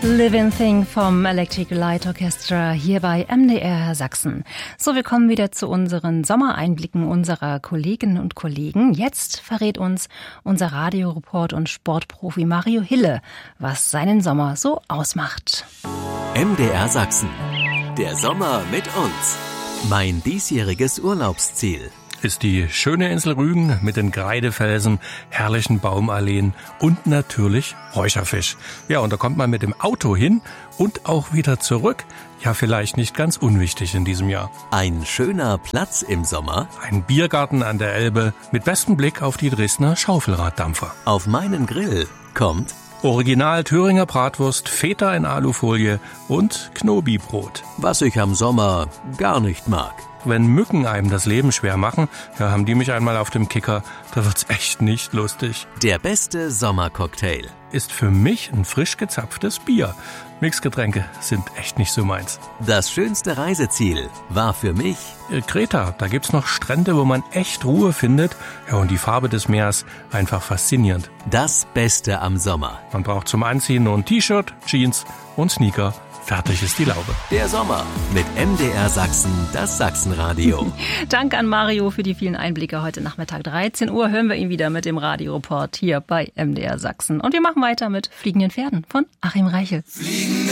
Living Thing vom Electric Light Orchestra hier bei MDR Sachsen. So, wir kommen wieder zu unseren Sommereinblicken unserer Kolleginnen und Kollegen. Jetzt verrät uns unser Radioreport und Sportprofi Mario Hille, was seinen Sommer so ausmacht. MDR Sachsen. Der Sommer mit uns. Mein diesjähriges Urlaubsziel ist die schöne Insel Rügen mit den Kreidefelsen, herrlichen Baumalleen und natürlich Räucherfisch. Ja, und da kommt man mit dem Auto hin und auch wieder zurück. Ja, vielleicht nicht ganz unwichtig in diesem Jahr. Ein schöner Platz im Sommer. Ein Biergarten an der Elbe mit bestem Blick auf die Dresdner Schaufelraddampfer. Auf meinen Grill kommt Original Thüringer Bratwurst, Feta in Alufolie und Knobi-Brot. Was ich am Sommer gar nicht mag. Wenn Mücken einem das Leben schwer machen, ja, haben die mich einmal auf dem Kicker, da wird's echt nicht lustig. Der beste Sommercocktail ist für mich ein frisch gezapftes Bier. Mixgetränke sind echt nicht so meins. Das schönste Reiseziel war für mich Kreta. Da gibt's noch Strände, wo man echt Ruhe findet. Ja, und die Farbe des Meeres einfach faszinierend. Das Beste am Sommer. Man braucht zum Anziehen nur ein T-Shirt, Jeans und Sneaker. Fertig ist die Laube. Der Sommer mit MDR Sachsen, das Sachsenradio. Dank an Mario für die vielen Einblicke. Heute Nachmittag 13 Uhr hören wir ihn wieder mit dem Radioreport hier bei MDR Sachsen. Und wir machen weiter mit Fliegenden Pferden von Achim Reichel.